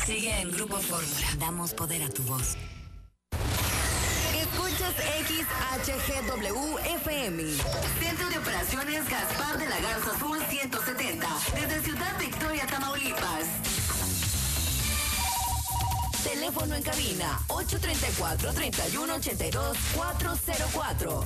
Sigue en Grupo Fórmula. Damos poder a tu voz. Escuchas XHGW FM. Centro de Operaciones Gaspar de la Garza Sur 170. Desde Ciudad Victoria, Tamaulipas. Teléfono en cabina 834-3182-404.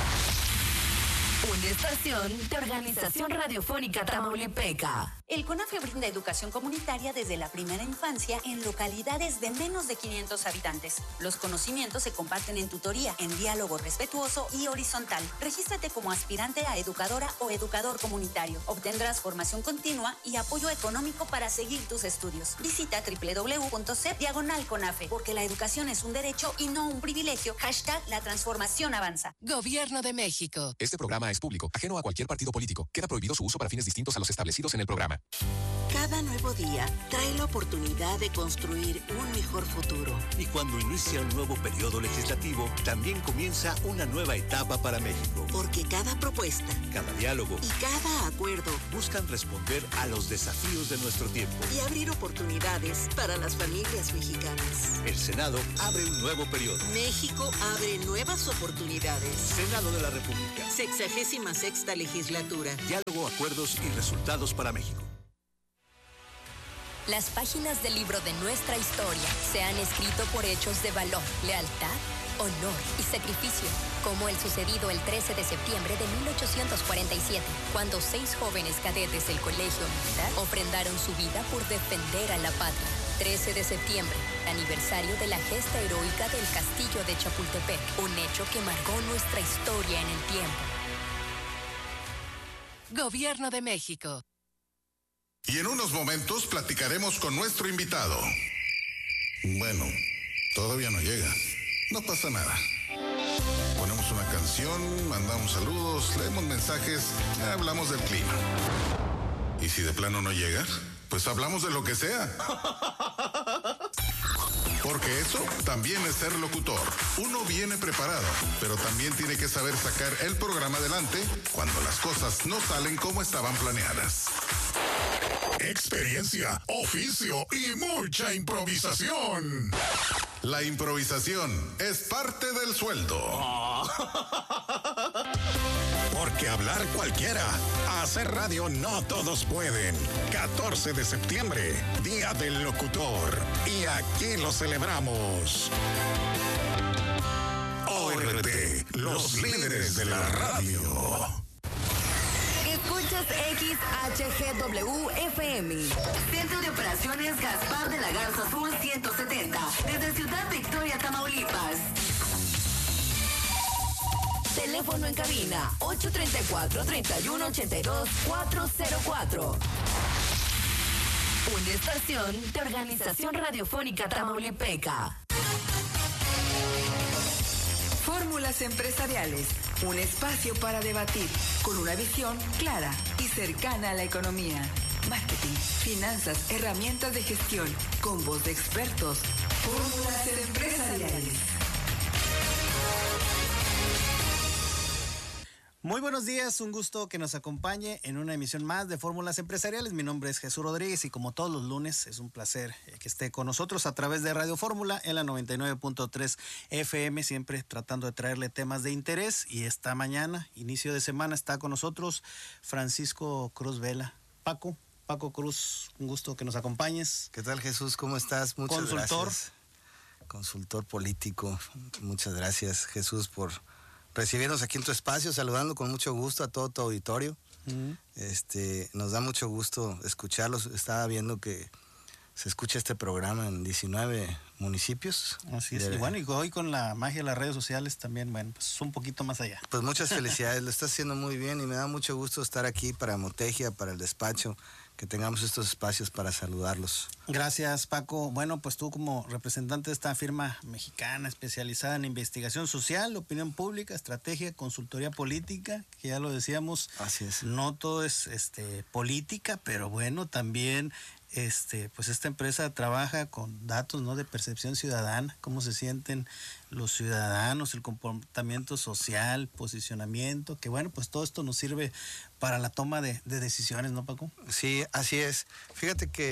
Una estación de Organización Radiofónica Tamaulipeca. El CONAFE brinda educación comunitaria desde la primera infancia en localidades de menos de 500 habitantes. Los conocimientos se comparten en tutoría, en diálogo respetuoso y horizontal. Regístrate como aspirante a educadora o educador comunitario. Obtendrás formación continua y apoyo económico para seguir tus estudios. Visita www.cep/CONAFE, porque la educación es un derecho y no un privilegio. #La transformación avanza. Gobierno de México. Este programa es público, ajeno a cualquier partido político. Queda prohibido su uso para fines distintos a los establecidos en el programa. Cada nuevo día trae la oportunidad de construir un mejor futuro. Y cuando inicia un nuevo periodo legislativo, también comienza una nueva etapa para México. Porque cada propuesta, cada diálogo y cada acuerdo buscan responder a los desafíos de nuestro tiempo y abrir oportunidades para las familias mexicanas. El Senado abre un nuevo periodo. México abre nuevas oportunidades. Senado de la República. 66ª legislatura. Diálogo, acuerdos y resultados para México. Las páginas del libro de nuestra historia se han escrito por hechos de valor, lealtad, honor y sacrificio, como el sucedido el 13 de septiembre de 1847, cuando 6 jóvenes cadetes del Colegio Militar ofrendaron su vida por defender a la patria. 13 de septiembre, aniversario de la gesta heroica del Castillo de Chapultepec, un hecho que marcó nuestra historia en el tiempo. Gobierno de México. Y en unos momentos platicaremos con nuestro invitado. Bueno, todavía no llega. No pasa nada. Ponemos una canción, mandamos saludos, leemos mensajes, hablamos del clima. Y si de plano no llega, pues hablamos de lo que sea. Porque eso también es ser locutor. Uno viene preparado, pero también tiene que saber sacar el programa adelante cuando las cosas no salen como estaban planeadas. Experiencia, oficio y mucha improvisación. La improvisación es parte del sueldo. Porque hablar cualquiera, hacer radio no todos pueden. 14 de septiembre, Día del Locutor. Y aquí lo celebramos. ORT, los líderes de la radio. Escuchas XHGW FM. Centro de Operaciones Gaspar de la Garza Sur 170. Desde Ciudad Victoria, Tamaulipas. Teléfono en cabina 834-3182-404. Una estación de Organización Radiofónica Tamaulipeca. Fórmulas empresariales, un espacio para debatir con una visión clara y cercana a la economía, marketing, finanzas, herramientas de gestión, con voz de expertos. Fórmulas empresariales. Muy buenos días, un gusto que nos acompañe en una emisión más de Fórmulas Empresariales. Mi nombre es Jesús Rodríguez y como todos los lunes es un placer que esté con nosotros a través de Radio Fórmula en la 99.3 FM, siempre tratando de traerle temas de interés. Y esta mañana, inicio de semana, está con nosotros Francisco Cruz Vela. Paco Cruz, un gusto que nos acompañes. ¿Qué tal, Jesús? ¿Cómo estás? Muchas Consultor. Gracias. Consultor político. Muchas gracias, Jesús, por recibirnos aquí en tu espacio, saludando con mucho gusto a todo tu auditorio. Nos da mucho gusto escucharlos. Estaba viendo que se escucha este programa en 19 municipios. Así es. Y bueno, y hoy con la magia de las redes sociales también, bueno, pues un poquito más allá. Pues muchas felicidades, lo estás haciendo muy bien y me da mucho gusto estar aquí para Motegia, para el despacho, que tengamos estos espacios para saludarlos. Gracias, Paco. Bueno, pues tú como representante de esta firma mexicana especializada en investigación social, opinión pública, estrategia, consultoría política, que ya lo decíamos. Así es. No todo es política, pero bueno, también pues esta empresa trabaja con datos, ¿no?, de percepción ciudadana, cómo se sienten los ciudadanos, el comportamiento social, posicionamiento, que bueno, pues todo esto nos sirve para la toma de decisiones, ¿no, Paco? Sí, así es. Fíjate que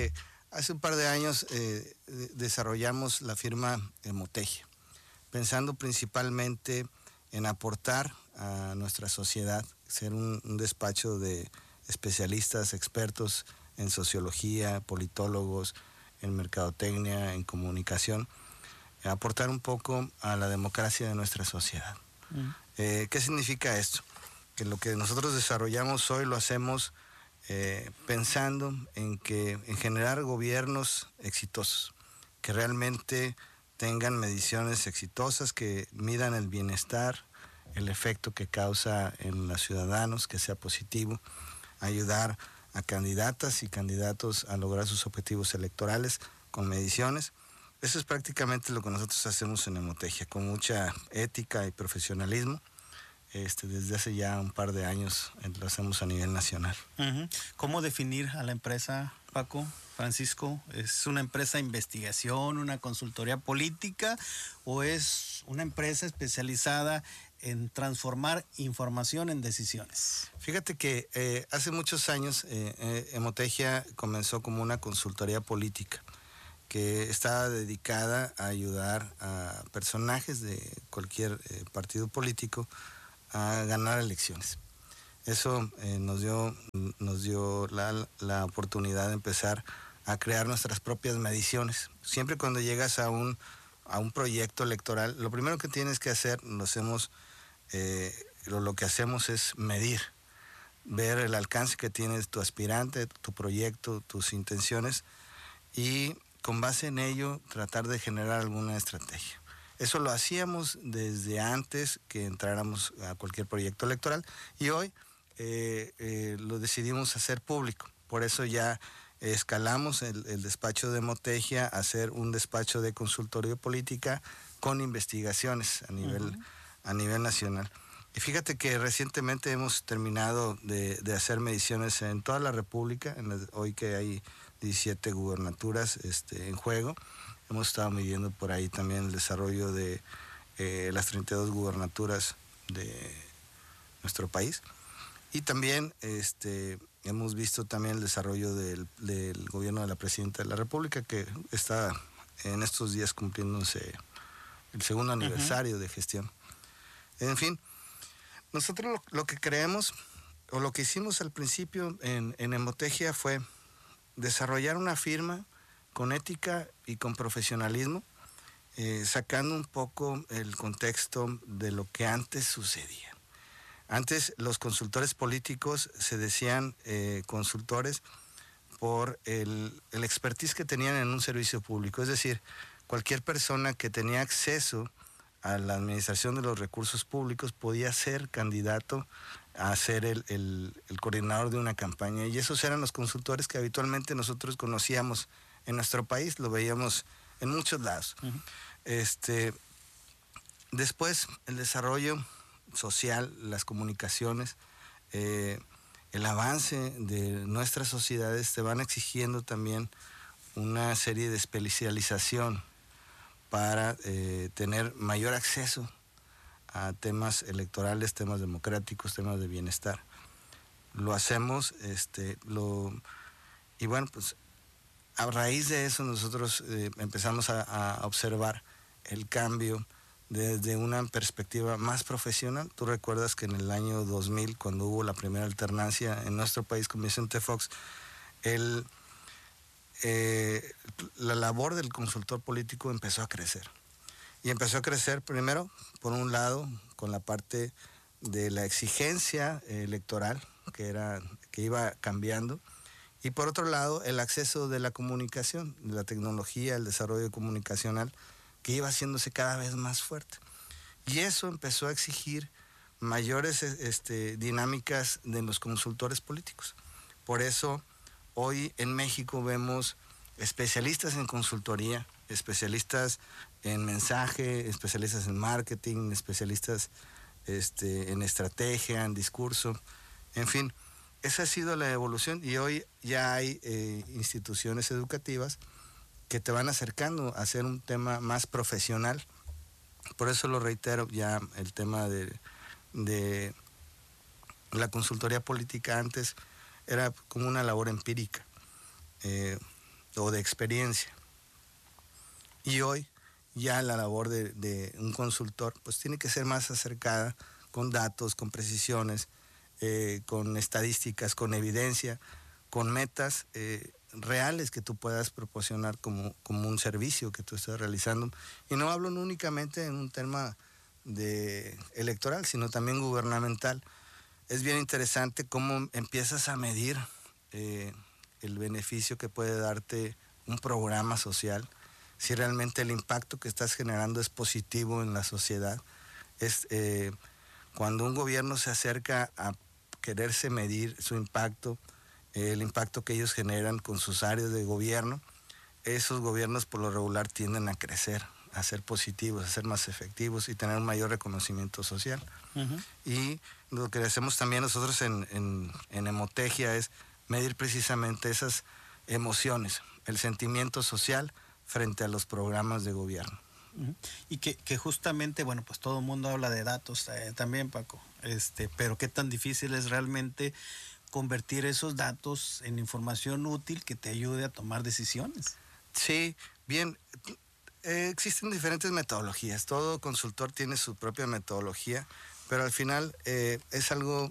Hace un par de años desarrollamos la firma Emotegia, pensando principalmente en aportar a nuestra sociedad, ser un despacho de especialistas, expertos en sociología, politólogos, en mercadotecnia, en comunicación, aportar un poco a la democracia de nuestra sociedad. ¿Qué significa esto? Que lo que nosotros desarrollamos hoy lo hacemos pensando en generar gobiernos exitosos, que realmente tengan mediciones exitosas, que midan el bienestar, el efecto que causa en los ciudadanos, que sea positivo, ayudar a candidatas y candidatos a lograr sus objetivos electorales con mediciones. Eso es prácticamente lo que nosotros hacemos en Emotegia, con mucha ética y profesionalismo. Desde hace ya un par de años lo hacemos a nivel nacional. ¿Cómo definir a la empresa, Paco, Francisco? ¿Es una empresa de investigación, una consultoría política o es una empresa especializada en transformar información en decisiones? Fíjate que hace muchos años Emotegia comenzó como una consultoría política que estaba dedicada a ayudar a personajes de cualquier partido político a ganar elecciones. Eso nos dio la oportunidad de empezar a crear nuestras propias mediciones. Siempre cuando llegas a un proyecto electoral, lo primero que tienes que hacer, lo que hacemos es medir, ver el alcance que tiene tu aspirante, tu proyecto, tus intenciones, y con base en ello tratar de generar alguna estrategia. Eso lo hacíamos desde antes que entráramos a cualquier proyecto electoral y hoy lo decidimos hacer público. Por eso ya escalamos el despacho de Emotegia a ser un despacho de consultoría política con investigaciones a nivel nacional. Y fíjate que recientemente hemos terminado de hacer mediciones en toda la República, hoy que hay 17 gubernaturas en juego. Hemos estado midiendo por ahí también el desarrollo de las 32 gubernaturas de nuestro país. Y también hemos visto también el desarrollo del gobierno de la Presidenta de la República, que está en estos días cumpliéndose el segundo aniversario de gestión. En fin, nosotros lo que creemos, o lo que hicimos al principio en Emotegia fue desarrollar una firma con ética y con profesionalismo, sacando un poco el contexto de lo que antes sucedía. Antes los consultores políticos se decían consultores por el expertise que tenían en un servicio público, es decir, cualquier persona que tenía acceso a la administración de los recursos públicos podía ser candidato a ser el coordinador de una campaña, y esos eran los consultores que habitualmente nosotros conocíamos en nuestro país, lo veíamos en muchos lados. Después el desarrollo social, las comunicaciones, el avance de nuestras sociedades te van exigiendo también una serie de especialización para tener mayor acceso a temas electorales, temas democráticos, temas de bienestar. Lo hacemos, y bueno, pues a raíz de eso nosotros empezamos a observar el cambio desde una perspectiva más profesional. Tú recuerdas que en el año 2000, cuando hubo la primera alternancia en nuestro país con Vicente Fox, la labor del consultor político empezó a crecer. Y empezó a crecer primero, por un lado, con la parte de la exigencia electoral, que iba cambiando, y por otro lado, el acceso de la comunicación, de la tecnología, el desarrollo comunicacional, que iba haciéndose cada vez más fuerte. Y eso empezó a exigir mayores dinámicas de los consultores políticos. Por eso, hoy en México vemos especialistas en consultoría, especialistas en mensaje, especialistas en marketing, especialistas en estrategia, en discurso, en fin. Esa ha sido la evolución y hoy ya hay instituciones educativas que te van acercando a hacer un tema más profesional. Por eso lo reitero, ya el tema de la consultoría política antes era como una labor empírica. o de experiencia. Y hoy ya la labor de un consultor pues tiene que ser más acercada con datos, con precisiones, con estadísticas, con evidencia, con metas reales que tú puedas proporcionar como un servicio que tú estés realizando. Y no hablo únicamente en un tema electoral, sino también gubernamental. Es bien interesante cómo empiezas a medir el beneficio que puede darte un programa social, si realmente el impacto que estás generando es positivo en la sociedad. Cuando un gobierno se acerca a quererse medir su impacto, el impacto que ellos generan con sus áreas de gobierno, esos gobiernos por lo regular tienden a crecer, a ser positivos, a ser más efectivos y tener un mayor reconocimiento social. Uh-huh. Y lo que hacemos también nosotros en Emotegia es medir precisamente esas emociones, el sentimiento social frente a los programas de gobierno. Uh-huh. Y que justamente, bueno, pues todo el mundo habla de datos también, Paco, pero qué tan difícil es realmente convertir esos datos en información útil que te ayude a tomar decisiones. Sí, bien, existen diferentes metodologías, todo consultor tiene su propia metodología, pero al final es algo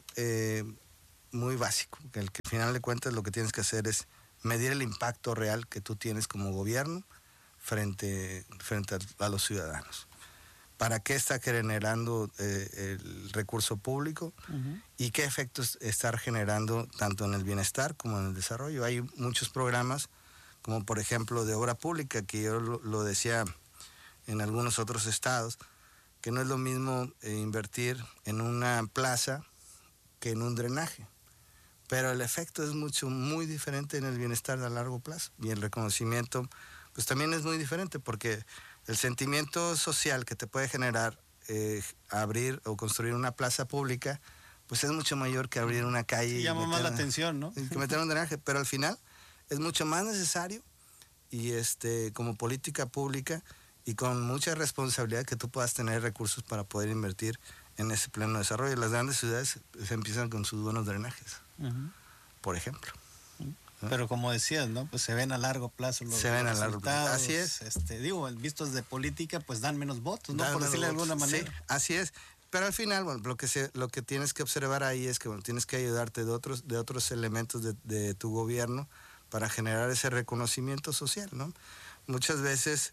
muy básico, que al final de cuentas lo que tienes que hacer es medir el impacto real que tú tienes como gobierno frente a los ciudadanos. ¿Para qué está generando el recurso público? Uh-huh. ¿Y qué efectos está generando tanto en el bienestar como en el desarrollo? Hay muchos programas, como por ejemplo de obra pública, que yo lo decía en algunos otros estados, que no es lo mismo invertir en una plaza que en un drenaje. Pero el efecto es muy diferente en el bienestar a largo plazo. Y el reconocimiento pues también es muy diferente, porque el sentimiento social que te puede generar abrir o construir una plaza pública, pues es mucho mayor que abrir una calle. Sí, llama más la atención, ¿no? Que meter un drenaje, pero al final es mucho más necesario y como política pública y con mucha responsabilidad que tú puedas tener recursos para poder invertir en ese pleno desarrollo. Las grandes ciudades se empiezan con sus buenos drenajes, uh-huh, por ejemplo. Pero como decías, ¿no? Pues se ven a largo plazo los resultados. Se ven a largo plazo, así es. Vistos de política, pues dan menos votos, ¿no? Por decirlo de alguna manera. Sí, así es. Pero al final, bueno, lo que tienes que observar ahí es que tienes que ayudarte de otros elementos de tu gobierno para generar ese reconocimiento social, ¿no? Muchas veces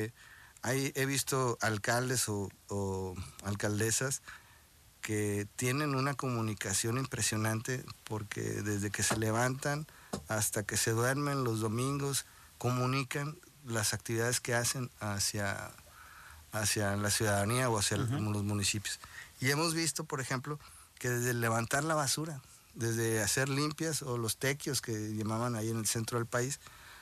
he visto alcaldes o alcaldesas que tienen una comunicación impresionante, porque desde que se levantan hasta que se duermen los domingos comunican las actividades que hacen hacia la ciudadanía o hacia uh-huh, los municipios. Y hemos visto, por ejemplo, que desde levantar la basura, desde hacer limpias o los tequios que llamaban ahí en el centro del país,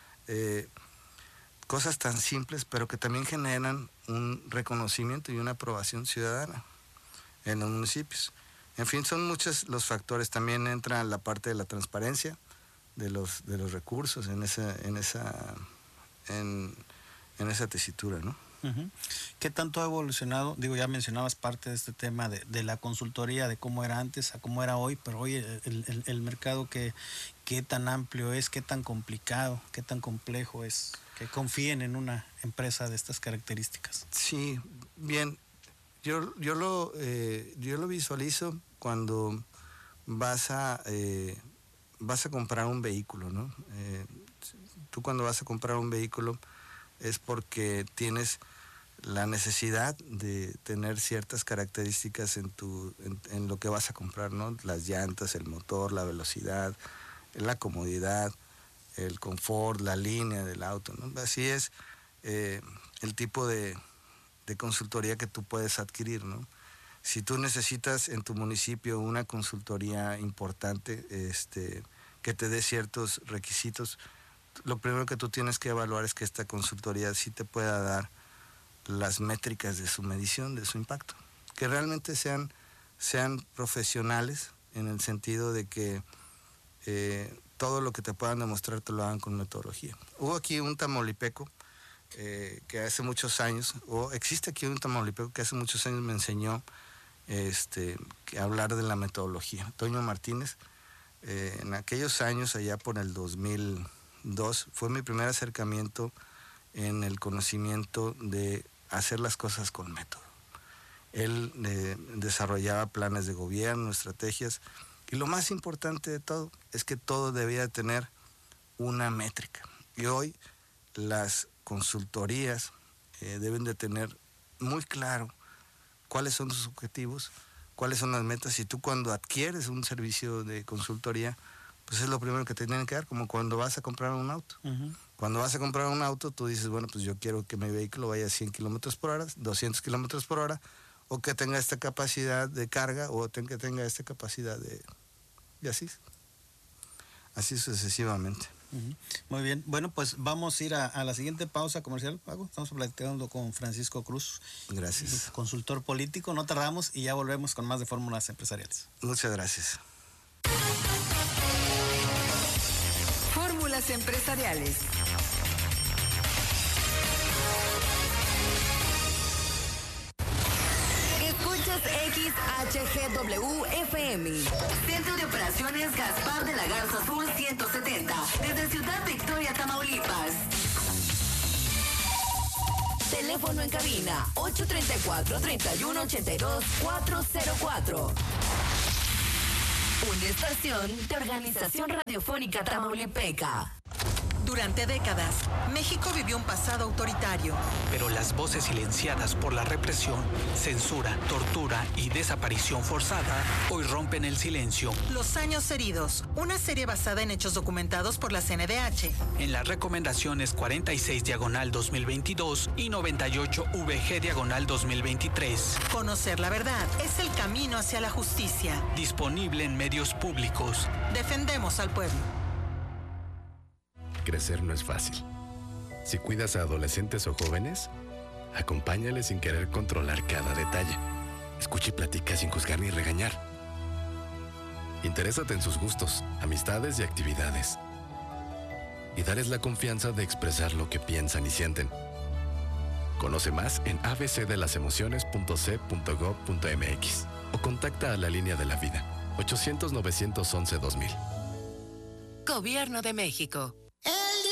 cosas tan simples, pero que también generan un reconocimiento y una aprobación ciudadana en los municipios. En fin, son muchos los factores. También entra la parte de la transparencia de los recursos en esa tesitura, ¿no? Uh-huh. ¿Qué tanto ha evolucionado? Digo, ya mencionabas parte de este tema de la consultoría, de cómo era antes a cómo era hoy, pero hoy el mercado qué tan amplio es, qué tan complicado, qué tan complejo es que confíen en una empresa de estas características. Sí, bien, yo lo visualizo cuando vas a comprar un vehículo, ¿no? Tú cuando vas a comprar un vehículo es porque tienes la necesidad de tener ciertas características en lo que vas a comprar, ¿no? Las llantas, el motor, la velocidad, la comodidad, el confort, la línea del auto, ¿no? Así es el tipo de consultoría que tú puedes adquirir, ¿no? Si tú necesitas en tu municipio una consultoría importante que te dé ciertos requisitos, lo primero que tú tienes que evaluar es que esta consultoría sí te pueda dar las métricas de su medición, de su impacto, que realmente sean profesionales en el sentido de que todo lo que te puedan demostrar te lo hagan con metodología. Hubo aquí un tamaulipeco que hace muchos años, o existe aquí un tamaulipeco que hace muchos años me enseñó que hablar de la metodología. Toño Martínez, en aquellos años, allá por el 2000, 2, fue mi primer acercamiento en el conocimiento de hacer las cosas con método. Él desarrollaba planes de gobierno, estrategias, y lo más importante de todo es que todo debía tener una métrica. Y hoy las consultorías deben de tener muy claro cuáles son sus objetivos, cuáles son las metas, y tú cuando adquieres un servicio de consultoría, pues es lo primero que te tienen que dar, como cuando vas a comprar un auto. Uh-huh. Cuando vas a comprar un auto, tú dices, bueno, pues yo quiero que mi vehículo vaya a 100 kilómetros por hora, 200 kilómetros por hora, o que tenga esta capacidad de carga, o que tenga esta capacidad de... Y así sucesivamente. Uh-huh. Muy bien, bueno, pues vamos a ir a la siguiente pausa comercial, Paco. Estamos platicando con Francisco Cruz. Gracias. Consultor político, no tardamos y ya volvemos con más de Fórmulas Empresariales. Muchas gracias. Fórmulas Empresariales. Escuchas XHGW FM. Centro de Operaciones Gaspar de la Garza Sur 170. Desde Ciudad Victoria, Tamaulipas. Teléfono en cabina 834-3182-404. Una estación de Organización Radiofónica Tamaulipeca. Durante décadas, México vivió un pasado autoritario. Pero las voces silenciadas por la represión, censura, tortura y desaparición forzada hoy rompen el silencio. Los años heridos, una serie basada en hechos documentados por la CNDH. En las recomendaciones 46/2022 y 98-VG/2023. Conocer la verdad es el camino hacia la justicia. Disponible en medios públicos. Defendemos al pueblo. Crecer no es fácil. Si cuidas a adolescentes o jóvenes, acompáñales sin querer controlar cada detalle. Escucha y platica sin juzgar ni regañar. Interésate en sus gustos, amistades y actividades. Y dales la confianza de expresar lo que piensan y sienten. Conoce más en abcdelasemociones.c.gov.mx o contacta a la Línea de la Vida, 800-911-2000. Gobierno de México.